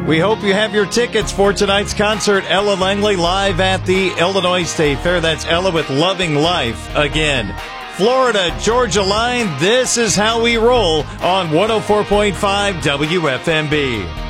We hope you have your tickets for tonight's concert. Ella Langley live at the Illinois State Fair. That's Ella with Loving Life again. Florida, Georgia line, this is how we roll on 104.5 WFMB.